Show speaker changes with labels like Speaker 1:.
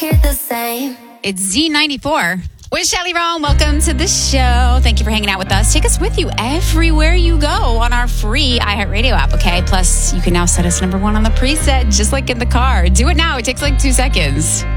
Speaker 1: hear the same.
Speaker 2: It's Z94 with Shelly Rome. Welcome to the show. Thank you for hanging out with us. Take us with you everywhere you go on our free iHeartRadio app, okay? Plus, you can now set us number one on the preset, just like in the car. Do it now. It takes like 2 seconds.